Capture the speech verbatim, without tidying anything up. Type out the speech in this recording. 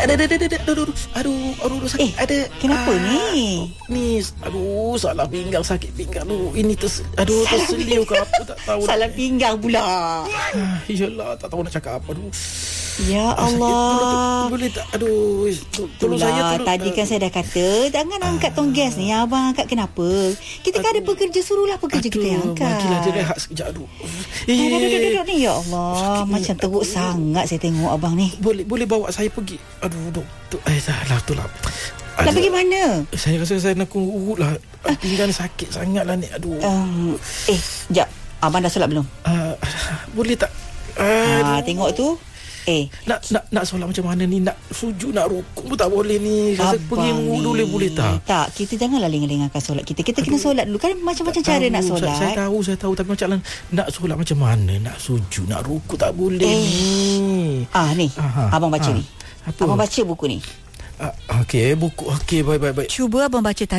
ada, ada, ada, ada, aduh, aduh, aduh, aduh, sakit. Eh, ada. kenapa ah, ni? Ni, aduh, salah pinggang, sakit pinggang. Aduh, ini ters, aduh, terseliu ke apa, tak tahu. Salah pinggang pula. Ah, Yalah, tak tahu nak cakap apa. Aduh. Ya Allah. Boleh tak? Aduh, tolong saya. Tolong. Tadi kan saya dah kata, jangan angkat tong gas ni. Abang angkat kenapa? Kita kan ada pekerja, suruhlah pekerja kita yang angkat. Makilah dia rehat sekejap. Aduh. Eh, duduk, duduk, duduk ni. Ya Allah, macam teruk sangat saya tengok abang ni. Boleh boleh bawa saya pergi. Aduh, doktor. Eh, salah tu lah. Nak pergi mana? Saya rasa saya nak urut lah. Pinggang sakit sangat lah ni. Aduh. Um, eh, sekejap. Abang dah solat belum? Uh, boleh tak? Ah, tengok tu. Eh, nak nak nak solat macam mana ni? Nak sujud, nak rukuk pun tak boleh ni. Rasa pergi wudu boleh boleh tak? Tak, kita janganlah lengah-lengahkan solat kita. Kita kena solat dulu. Kan macam-macam cara nak solat. Saya, saya tahu, saya tahu. Tapi macam nak solat macam mana? Nak sujud, nak rukuk tak boleh eh. ni. Ah, ni. Aha, abang baca ha. ni. Apa? Abang baca buku ni. Ah, okey, buku. Okey, baik, baik, baik. Cuba abang baca